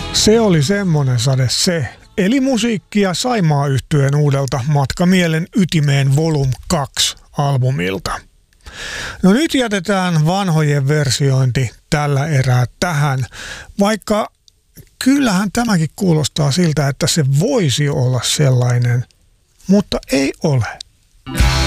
Se oli semmonen sade se. Eli musiikkia Saimaa-yhtyeen uudelta Matkamielen ytimeen Volum 2 albumilta. No nyt jätetään vanhojen versiointi tällä erää tähän, vaikka kyllähän tämäkin kuulostaa siltä, että se voisi olla sellainen, mutta ei ole.